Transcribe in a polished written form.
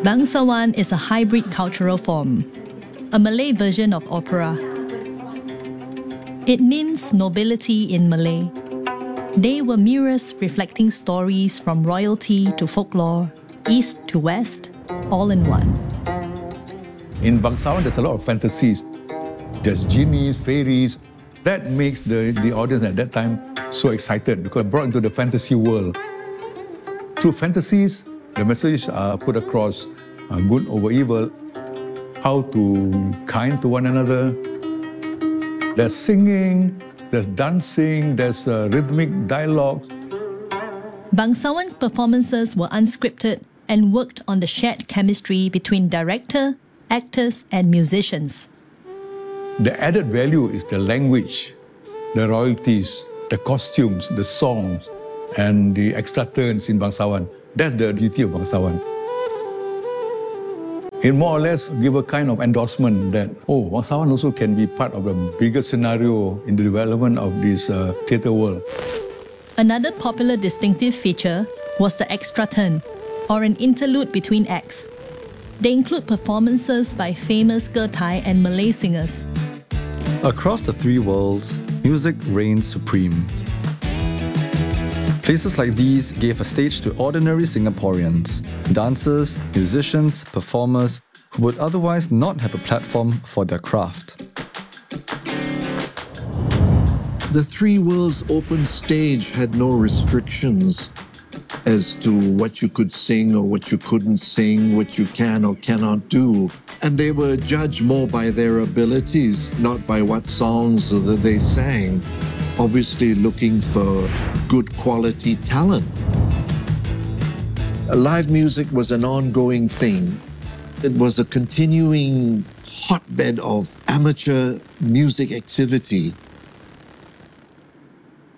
Bangsawan is a hybrid cultural form, a Malay version of opera. It means nobility in Malay. They were mirrors reflecting stories from royalty to folklore, east to west, all in one. In Bangsawan, there's a lot of fantasies. There's genies, fairies. That makes the audience at that time so excited because brought into the fantasy world. Through fantasies, the messages are put across good over evil, how to be kind to one another. There's singing, there's dancing, there's rhythmic dialogue. Bangsawan performances were unscripted and worked on the shared chemistry between director, actors, and musicians. The added value is the language, the royalties, the costumes, the songs, and the extra turns in Bangsawan. That's the beauty of Bangsawan. It more or less give a kind of endorsement that, Bangsawan also can be part of a bigger scenario in the development of this theatre world. Another popular distinctive feature was the extra turn, or an interlude between acts. They include performances by famous Getai and Malay singers. Across the three worlds, music reigns supreme. Places like these gave a stage to ordinary Singaporeans, dancers, musicians, performers who would otherwise not have a platform for their craft. The Three Worlds open stage had no restrictions as to what you could sing or what you couldn't sing, what you can or cannot do. And they were judged more by their abilities, not by what songs that they sang. Obviously looking for good quality talent. Live music was an ongoing thing. It was a continuing hotbed of amateur music activity.